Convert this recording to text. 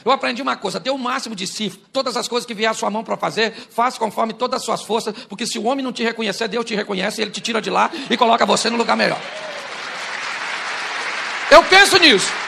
Eu aprendi uma coisa: dê o máximo de si. Todas as coisas que vier à sua mão para fazer, faça conforme todas as suas forças, porque se o homem não te reconhecer, Deus te reconhece, ele te tira de lá e coloca você no lugar melhor. Eu penso nisso.